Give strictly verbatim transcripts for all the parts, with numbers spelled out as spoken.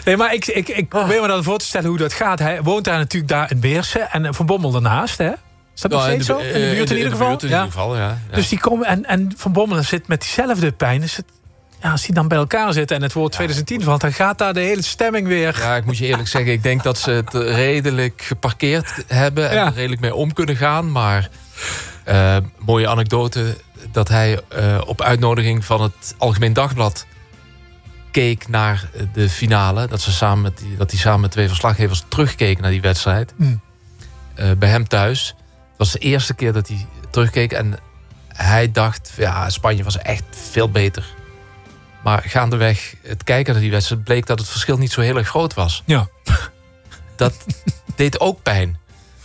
Nee, maar ik, ik, ik probeer me dan voor te stellen hoe dat gaat. Hij woont daar natuurlijk daar in Beersen en Van Bommel daarnaast, hè? Is dat nog Nou, steeds in zo? de, In de buurt in, in ieder de geval? buurt in ja. ieder geval, ja. ja. Dus die komen en, en Van Bommel zit met diezelfde pijn. Dus het, ja, als die dan bij elkaar zitten en het woord ja, twintig tien valt, dan gaat daar de hele stemming weer. Ja, ik moet je eerlijk zeggen, ik denk dat ze het redelijk geparkeerd hebben en ja. er redelijk mee om kunnen gaan. Maar uh, mooie anekdote dat hij uh, op uitnodiging van het Algemeen Dagblad keek naar de finale. Dat ze samen met die, dat hij samen met twee verslaggevers terugkeken naar die wedstrijd. Mm. Uh, bij hem thuis. Het was de eerste keer dat hij terugkeek en hij dacht, ja, Spanje was echt veel beter. Maar gaandeweg het kijken naar die wedstrijd bleek dat het verschil niet zo heel erg groot was. Ja. Dat deed ook pijn.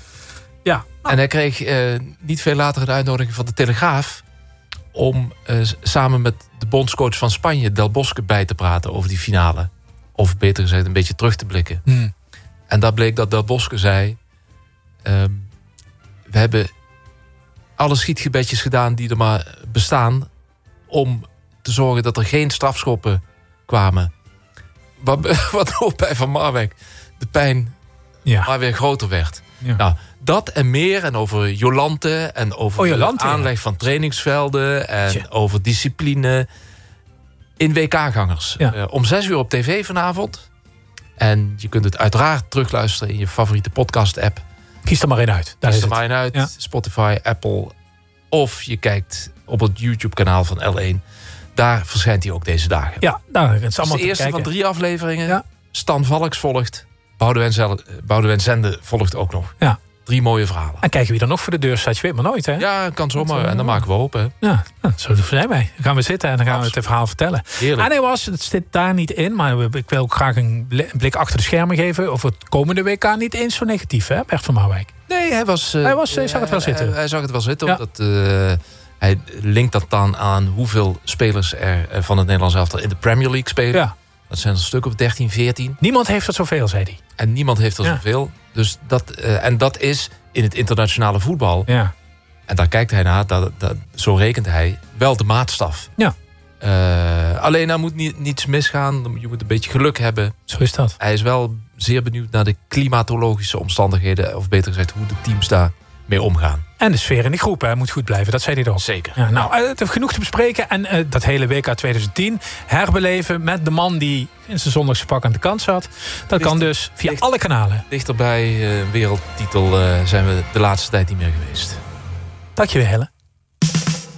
Ja. En hij kreeg uh, niet veel later een uitnodiging van de Telegraaf om uh, samen met de bondscoach van Spanje, Del Bosque, bij te praten over die finale. Of beter gezegd, een beetje terug te blikken. Hmm. En daar bleek dat Del Bosque zei, Uh, we hebben alle schietgebedjes gedaan die er maar bestaan om te zorgen dat er geen strafschoppen kwamen. Wat, wat ook bij Van Marwijk de pijn ja. maar weer groter werd. Ja. Nou, dat en meer en over Jolante en over oh, Jolante, de aanleg ja. van trainingsvelden en ja. over discipline in W K-gangers. Ja. Uh, om zes uur op tv vanavond. En je kunt het uiteraard terugluisteren in je favoriete podcast-app. Kies er maar één uit. Daar Kies is er maar één uit. Ja. Spotify, Apple. Of je kijkt op het YouTube-kanaal van L één. Daar verschijnt hij ook deze dagen. Ja, nou, het is allemaal de eerste kijken. van drie afleveringen. Ja. Stan Valks volgt. Boudewijn, Boudewijn Zende volgt ook nog. Ja. Drie mooie verhalen. En kijken wie er nog voor de deur staat. Je weet maar nooit, hè? Ja, kan zomaar. En dan maken we open. Ja, nou, zo zijn wij. Dan gaan we zitten en dan gaan Absoluut. we het verhaal vertellen. Heerlijk. Ah, nee, was, het zit daar niet in. Maar ik wil ook graag een blik achter de schermen geven. Over het komende W K niet eens zo negatief, hè? Bert van Marwijk. Nee, hij was... Uh, hij, was, hij zag het wel zitten. Hij, hij zag het wel zitten. Ja. Omdat, uh, hij linkt dat dan aan hoeveel spelers er van het Nederlands elftal in de Premier League spelen. Ja. Dat zijn er een stuk of dertien, veertien. Niemand heeft er zoveel, zei hij. En niemand heeft er ja. zoveel. Dus dat, uh, en dat is in het internationale voetbal. Ja. En daar kijkt hij naar. Dat, dat, zo rekent hij wel de maatstaf. Ja. Uh, alleen daar moet niet, niets misgaan. Je moet een beetje geluk hebben. Zo is dat. Hij is wel zeer benieuwd naar de klimatologische omstandigheden. Of beter gezegd, hoe de teams daar mee omgaan. En de sfeer in de groep, hè, moet goed blijven. Dat zei hij toch? Zeker. Ja, nou, het heeft genoeg te bespreken. En uh, dat hele W K twintig tien herbeleven met de man die in zijn zondagspak aan de kant zat. Dat dichter, kan dus via dichter, alle kanalen. Dichterbij uh, wereldtitel uh, zijn we de laatste tijd niet meer geweest. Dank je wel, Helle.